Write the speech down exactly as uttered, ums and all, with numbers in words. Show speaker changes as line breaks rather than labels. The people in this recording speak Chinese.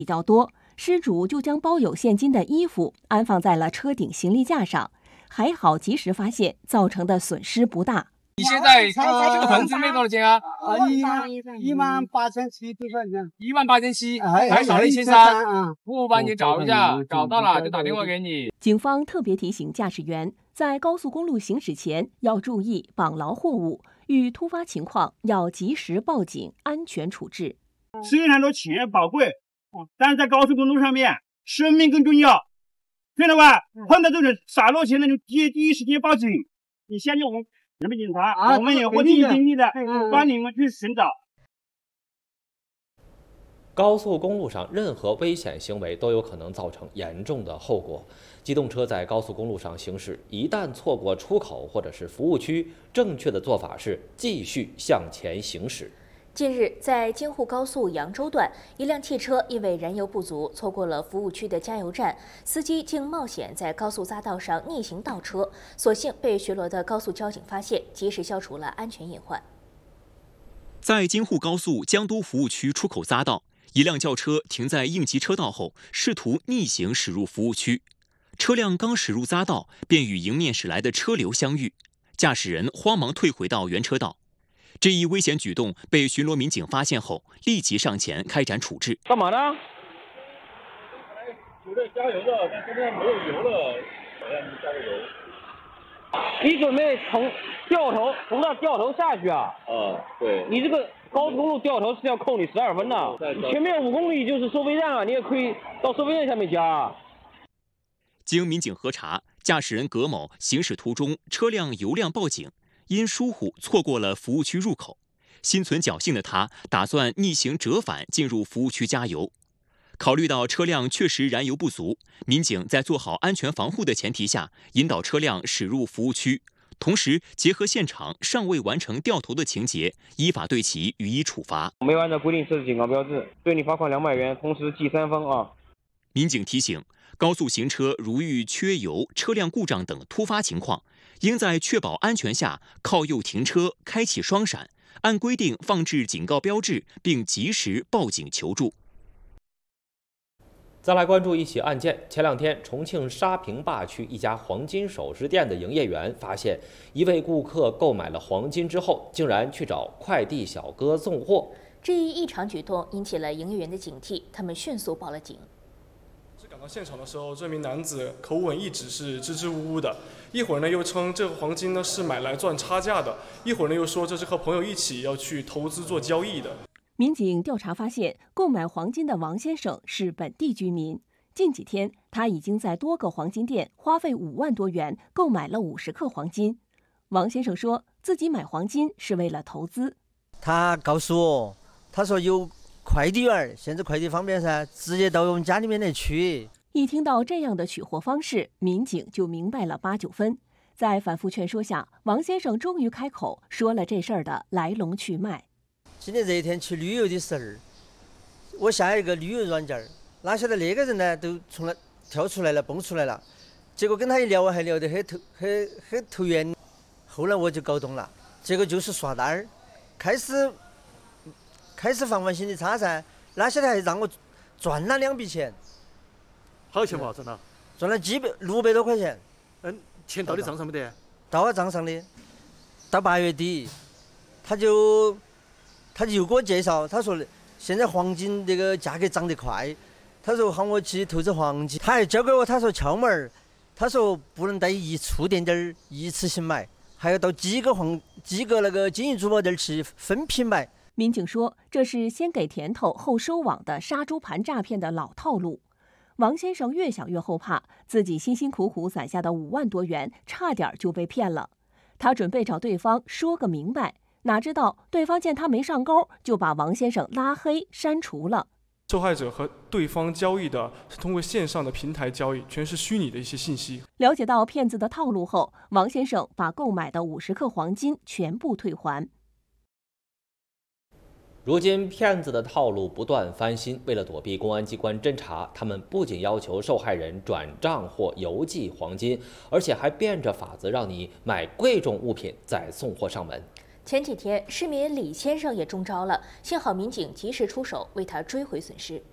比较多，失主就将包有现金的衣服安放在了车顶行李架上，还好及时发现，造成的损失不大。
你现在这个盆子卖多少钱啊？
啊，一万一万八千七多少钱？
一万八千七，
还
还少了一千三。
啊！
我帮你找一下，找到了就打电话给你。
警方特别提醒驾驶员，在高速公路行驶前要注意绑牢货物，遇突发情况要及时报警，安全处置。
虽然说钱宝贵，但是在高速公路上面，生命更重要。听到吧？碰到这种洒落钱的，就第第一时间报警。你相信我们人民警察，啊、我们也会尽心尽力的帮你们去寻找。
高速公路上任何危险行为都有可能造成严重的后果。机动车在高速公路上行驶，一旦错过出口或者是服务区，正确的做法是继续向前行驶。
近日，在京沪高速扬州段，一辆汽车因为燃油不足，错过了服务区的加油站，司机竟冒险在高速匝道上逆行倒车，所幸被巡逻的高速交警发现，及时消除了安全隐患。
在京沪高速江都服务区出口匝道，一辆轿车停在应急车道后，试图逆行驶入服务区。车辆刚驶入匝道，便与迎面驶来的车流相遇，驾驶人慌忙退回到原车道。这一危险举动被巡逻民警发现后，立即上前开展处置。
干嘛呢？
有在加油的，但现在没有油了，我让你加个油。
你准备从掉头从那掉头下去啊？
啊，对。
你这个高速公路掉头是要扣你十二分的。你前面五公里就是收费站啊，你也可以到收费站下面加啊。
经民警核查，驾驶人葛某行驶途中车辆油量报警。因疏忽错过了服务区入口，心存侥幸的他打算逆行折返进入服务区加油。考虑到车辆确实燃油不足，民警在做好安全防护的前提下，引导车辆驶入服务区，同时结合现场尚未完成掉头的情节，依法对其予以处罚。
没按照规定设置警告标志，对你罚款两百元，同时记三分啊。
民警提醒，高速行车如遇缺油、车辆故障等突发情况，应在确保安全下靠右停车，开启双闪，按规定放置警告标志，并及时报警求助。
再来关注一起案件。前两天，重庆沙坪坝区一家黄金首饰店的营业员发现，一位顾客购买了黄金之后，竟然去找快递小哥送货。
这一异常举动引起了营业员的警惕，他们迅速报了警。
赶到现场的时候，这名男子口吻一直是支支吾吾的，一会儿呢又称这个黄金呢是买来赚差价的，一会儿呢又说这是和朋友一起要去投资做交易的。
民警调查发现，购买黄金的王先生是本地居民。近几天，他已经在多个黄金店花费五万多元购买了五十克黄金。王先生说自己买黄金是为了投资。
他告诉我，他说有快递员，现在快递方便噻，直接到我们家里面来取。
一听到这样的取货方式，民警就明白了八九分。在反复劝说下，王先生终于开口说了这事儿的来龙去脉。
今天这一天去旅游的时候，我下一个旅游软件，哪晓得那个人呢都从来跳出来了，蹦出来了。结果跟他一聊，还聊得很投很很投缘。后来我就搞懂了，这个就是刷单儿，开始开始防范心理差噻，哪晓得还让我赚了两笔钱。
好钱嘛，赚了？
赚了几百六百多块钱。
嗯，钱到你账上没得？
到我账上的。到八月底，他就他就又给我介绍，他说现在黄金这个价格涨得快，他说喊我去投资黄金，他还教给我，他说窍门儿，他说不能带一触点点一次性买，还要到几个黄几个那个金银珠宝店去分批买。
民警说，这是先给甜头后收网的杀猪盘诈骗的老套路。王先生越想越后怕，自己辛辛苦苦攒下的五万多元差点就被骗了。他准备找对方说个明白，哪知道对方见他没上钩，就把王先生拉黑删除了。
受害者和对方交易的是通过线上的平台交易，全是虚拟的一些信息。
了解到骗子的套路后，王先生把购买的五十克黄金全部退还。
如今，骗子的套路不断翻新。为了躲避公安机关侦查，他们不仅要求受害人转账或邮寄黄金，而且还变着法子让你买贵重物品再送货上门。
前几天，市民李先生也中招了，幸好民警及时出手，为他追回损失。